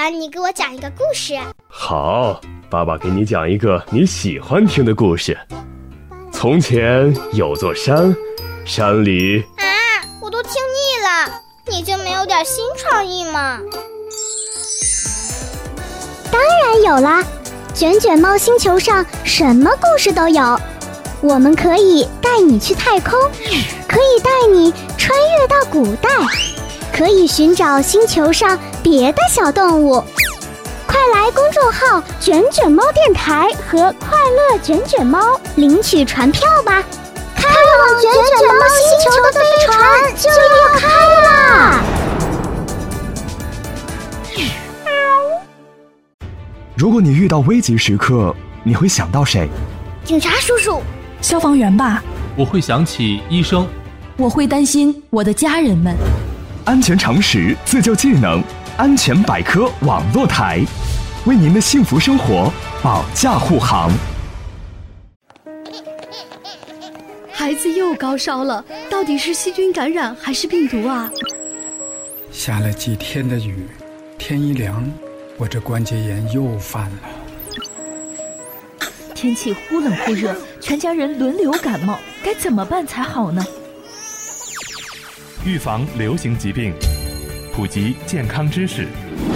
然你给我讲一个故事。 好，爸爸给你讲一个你喜欢听的故事。从前有座山，山里…… 我都听腻了，你就没有点新创意吗？ 当然有啦，卷卷猫星球上什么故事都有。我们可以带你去太空，可以带你穿越到古代，可以寻找星球上别的小动物。快来公众号卷卷猫电台和快乐卷卷猫领取船票吧，开往卷卷猫星球的飞船就要开啦！ 如果你遇到危急时刻，你会想到谁？ 警察叔叔。 消防员吧。 我会想起医生。 我会担心我的家人们。 安全常识，自救技能，安全百科网络台，为您的幸福生活保驾护航。 孩子又高烧了，到底是细菌感染还是病毒啊？ 下了几天的雨，天一凉，我这关节炎又犯了。 天气忽冷忽热，全家人轮流感冒，该怎么办才好呢？ 预防流行疾病，普及健康知识。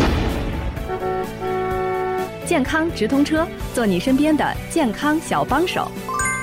健康直通车，做你身边的健康小帮手。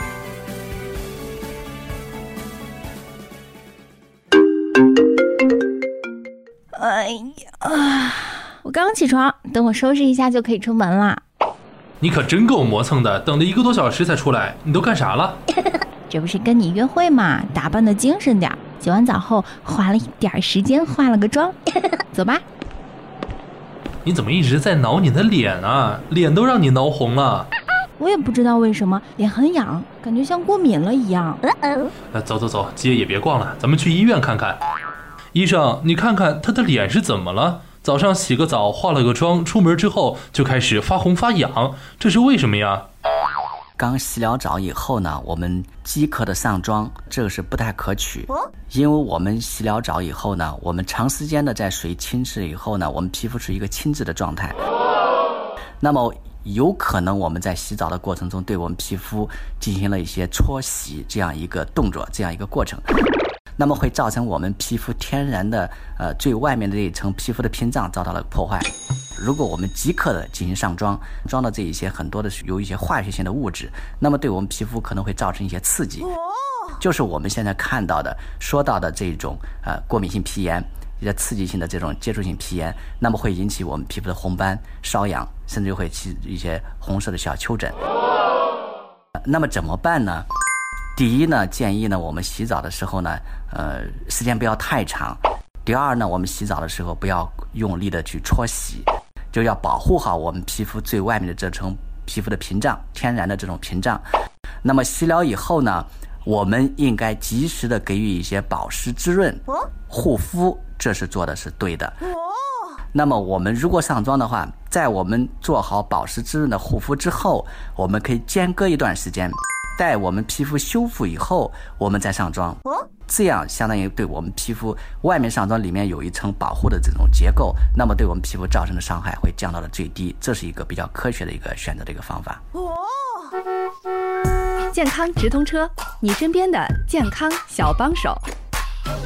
哎呀，我刚起床，等我收拾一下就可以出门了。 你可真够磨蹭的，等了1个多小时才出来，你都干啥了？ 这不是跟你约会嘛，打扮的精神点，洗完澡后花了一点时间化了个妆。走吧。 你怎么一直在挠你的脸啊？脸都让你挠红了。 我也不知道为什么，脸很痒，感觉像过敏了一样。 走走走，街也别逛了，咱们去医院看看。医生，你看看他的脸是怎么了？早上洗个澡，化了个妆，出门之后就开始发红发痒，这是为什么呀？ 刚洗了澡以后呢，我们饥渴的上妆，这个是不太可取。因为我们洗了澡以后呢，我们长时间的在水浸湿以后呢，我们皮肤是一个亲脂的状态。那么有可能我们在洗澡的过程中，对我们皮肤进行了一些搓洗这样一个动作，这样一个过程。那么会造成我们皮肤天然的最外面的这一层皮肤的屏障遭到了破坏。如果我们即刻的进行上妆，妆的这一些很多的有一些化学性的物质，那么对我们皮肤可能会造成一些刺激，就是我们现在看到的说到的这种过敏性皮炎，一些刺激性的这种接触性皮炎，那么会引起我们皮肤的红斑、瘙痒，甚至会起一些红色的小丘疹。那么怎么办呢？第一呢，建议呢我们洗澡的时候呢，时间不要太长。第二呢，我们洗澡的时候不要用力的去搓洗，就要保护好我们皮肤最外面的这层皮肤的屏障，天然的这种屏障。那么洗了以后呢，我们应该及时的给予一些保湿滋润、护肤，这是做的是对的。那么我们如果上妆的话，在我们做好保湿滋润的护肤之后，我们可以间隔一段时间，待我们皮肤修复以后，我们再上妆。这样相当于对我们皮肤外面上妆，里面有一层保护的这种结构，那么对我们皮肤造成的伤害会降到了最低，这是一个比较科学的一个选择的一个方法。 健康直通车，你身边的健康小帮手。